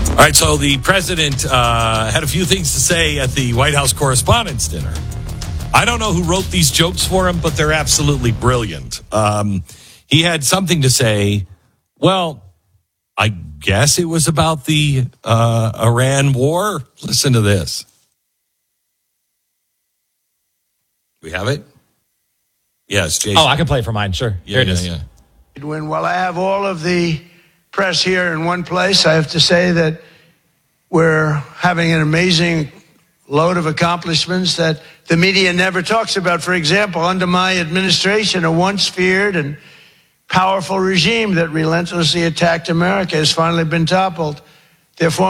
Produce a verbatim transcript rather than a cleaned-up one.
All right, so the president uh, had a few things to say at the White House Correspondents' Dinner. I don't know who wrote these jokes for him, but they're absolutely brilliant. Um, he had something to say. Well, I guess it was about the uh, Iran war. Listen to this. We have it? Yes, Jason. Oh, I can play it for mine, sure. Yeah, Here it yeah, is. yeah. When, while I have all of the press here in one place, I have to say that we're having an amazing load of accomplishments that the media never talks about. For example, under my administration, a once feared and powerful regime that relentlessly attacked America has finally been toppled. Therefore,